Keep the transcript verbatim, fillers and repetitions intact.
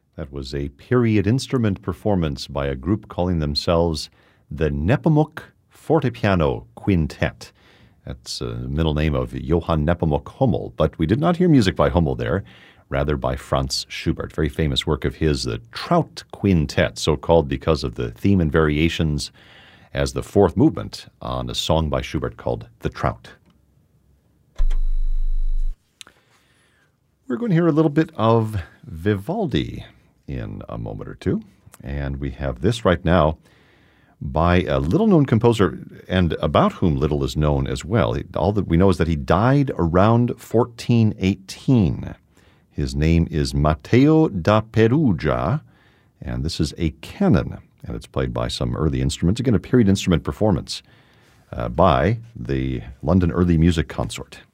That was a period instrument performance by a group calling themselves the Nepomuk Fortepiano Quintet. That's a middle name of Johann Nepomuk Hummel, but we did not hear music by Hummel there, rather by Franz Schubert. Very famous work of his, the Trout Quintet, so called because of the theme and variations as the fourth movement on a song by Schubert called The Trout. We're going to hear a little bit of Vivaldi in a moment or two, and we have this right now by a little-known composer, and about whom little is known as well. All that we know is that he died around fourteen eighteen. His name is Matteo da Perugia, and this is a canon, and it's played by some early instruments. Again, a period instrument performance uh, by the London Early Music Consort.